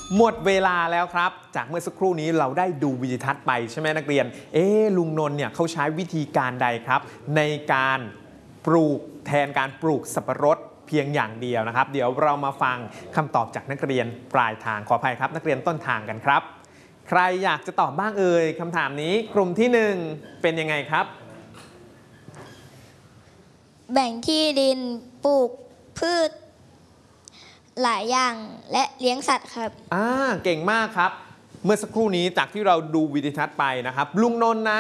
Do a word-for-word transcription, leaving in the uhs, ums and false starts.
หมดเวลาแล้วครับจากเมื่อสักครู่นี้เราได้ดูวิดีทัศน์ไปใช่ไหมนักเรียนเอ๊ะลุงนนท์เนี่ยเขาใช้วิธีการใดครับในการปลูกแทนการปลูกสับปะรดเพียงอย่างเดียวนะครับเดี๋ยวเรามาฟังคำตอบจากนักเรียนปลายทางขออภัยครับนักเรียนต้นทางกันครับใครอยากจะตอบบ้างเอ่ยคำถามนี้กลุ่มที่หนึ่งเป็นยังไงครับแบ่งที่ดินปลูกพืชหลายอย่างและเลี้ยงสัตว์ครับอ่าเก่งมากครับเมื่อสักครู่นี้จากที่เราดูวิดีทัศน์ไปนะครับลุงนนท์นะ